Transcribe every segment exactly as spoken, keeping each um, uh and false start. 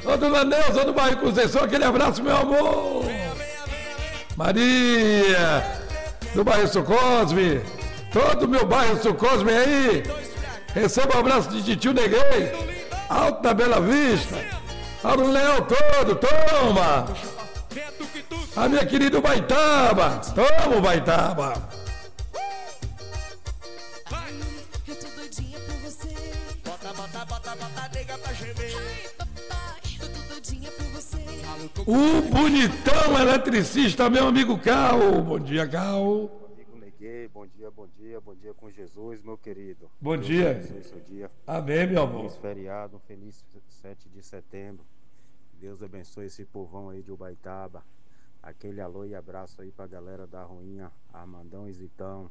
Ô, dona Neuza do bairro Conceição, aquele abraço, meu amor. Maria, do bairro Socosme, todo o meu bairro Socosme aí. Receba um abraço de titio Neguei, Alto da Bela Vista. Alto Leão todo, toma. A minha querida Baitaba, toma o Baitaba. Eu tô doidinha por você. Bota, bota, bota, bota, nega pra gemer. Ai, papai, eu tô doidinha por você. O bonitão eletricista, meu amigo Cal. Bom dia, Cal. Amigo Neguei, bom dia, bom dia, bom dia com Jesus, meu querido. Bom Deus dia. abençoe seu dia. Amém, meu amor. Feliz feriado, um feliz sete de setembro. Deus abençoe esse povão aí de Ubaitaba. Aquele alô e abraço aí pra galera da Ruinha, Armandão e Zitão.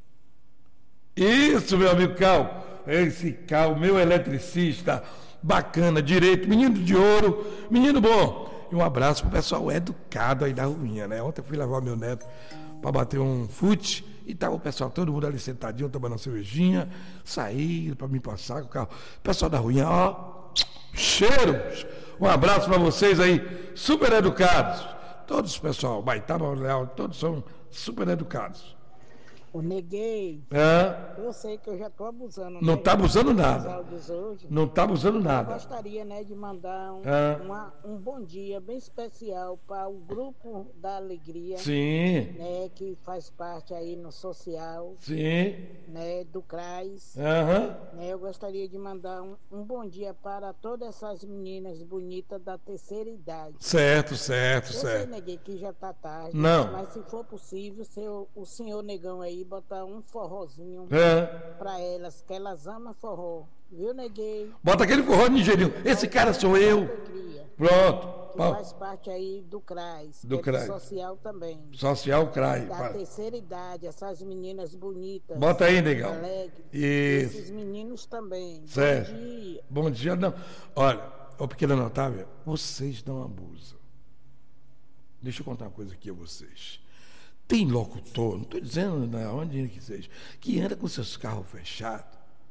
Isso, meu amigo Cal. Esse Cal, meu eletricista, bacana, direito, menino de ouro, menino bom. E um abraço pro pessoal educado aí da Ruinha, né? Ontem eu fui levar meu neto para bater um fute e tava o pessoal, todo mundo ali sentadinho, tomando uma cervejinha, saíram para me passar com o carro. Pessoal da Ruinha, ó, cheiros. Um abraço para vocês aí, super educados. Todos, pessoal, Baitaba, Leal, todos são super educados. O Neguei, É, eu sei que eu já tô abusando. não né, tá abusando dos nada. áudios hoje. Não tá abusando Eu nada. gostaria, né, de mandar um, É. uma- um bom dia bem especial para o grupo da Alegria, Sim, né, que faz parte aí no social, sim. né, do CRAS. Aham. Né, eu gostaria de mandar um, um bom dia para todas essas meninas bonitas da terceira idade. Certo, certo, Eu sei, certo. Neguei, que já tá tarde. Não. Mas se for possível, seu, o senhor Negão aí botar um forrozinho É. pra elas, que elas amam forró. Viu, Neguei? Bota aquele forró nigerinho. Esse cara sou eu. Alegria, Pronto. que Pau. faz parte aí do CRAS, Do que é CRAS. social também. Social Crai. Da terceira idade, essas meninas bonitas. Bota aí, negão. Alegres. Isso. Esses meninos também. Certo. Bom dia. Bom dia, não. Olha, ô pequena Otávia, vocês não abusam. Deixa eu contar uma coisa aqui a vocês. Tem locutor, não estou dizendo né, onde que seja, que anda com seus carros fechados.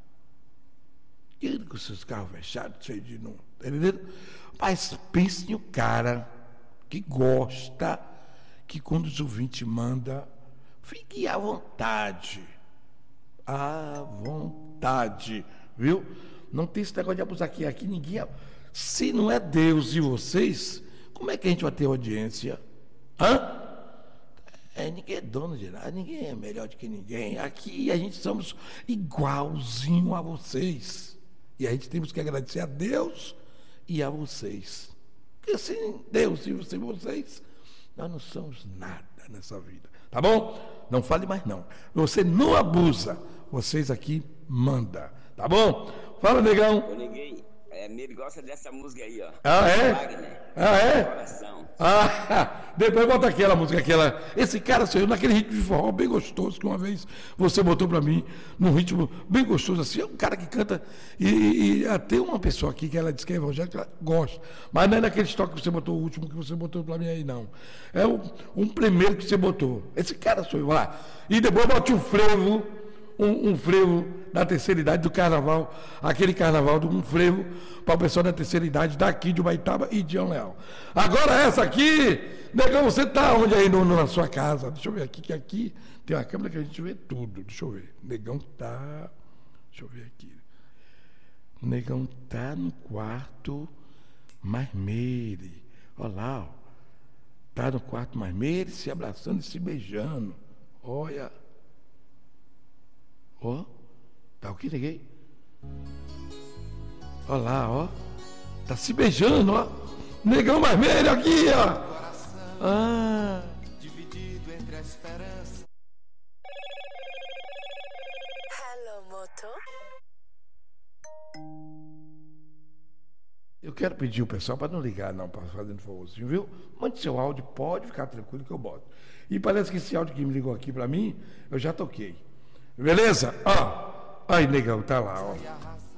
Que anda com seus carros fechados, cheio de não. Tá entendendo? Mas pense no cara que gosta, que quando os ouvintes mandam, fique à vontade. À vontade, viu? Não tem esse negócio de abusar aqui. Aqui ninguém. Se não é Deus e vocês, como é que a gente vai ter audiência? Hã? É, ninguém é dono de nada, ninguém é melhor do que ninguém. Aqui a gente somos igualzinho a vocês. E a gente temos que agradecer a Deus e a vocês. Porque sem Deus e sem vocês, nós não somos nada nessa vida. Tá bom? Não fale mais não. Você não abusa. Vocês aqui mandam. Tá bom? Fala, negão. Ô, Neguei, é, ele gosta dessa música aí, ó. Ah, é? Wagner. Ah, é? Coração. Ah, depois bota aquela música, aquela. Esse cara sou eu, naquele ritmo de forró bem gostoso, que uma vez você botou pra mim, num ritmo bem gostoso assim. É um cara que canta. E, e até uma pessoa aqui que ela diz que é evangélica, ela gosta. Mas não é naquele estoque que você botou, o último que você botou pra mim aí, não. É o, um primeiro que você botou. Esse cara sou eu lá. E depois bote um frevo, um, um frevo da terceira idade do carnaval, aquele carnaval de um frevo para o pessoal da terceira idade daqui de Ubaitaba e de João Leal. Agora essa aqui, negão, você tá onde aí no, no- na sua casa? Deixa eu ver aqui, que aqui tem uma câmera que a gente vê tudo. Deixa eu ver. Negão tá. Deixa eu ver aqui. Negão tá no quarto Marmeire. Olha lá, ó. Tá no quarto Marmeire, se abraçando e se beijando. Olha. Ó. Tá o que, neguei? Olha lá, ó. Tá se beijando, ó. Negão Marmeire aqui, ó. Ah. Dividido entre a esperança. Hello, moto. Eu quero pedir o pessoal para não ligar, não, para fazer um favorzinho, viu? Mande seu áudio, pode ficar tranquilo que eu boto. E parece que esse áudio que me ligou aqui para mim, eu já toquei. Beleza? Ó. Aí, negão, tá lá, ó.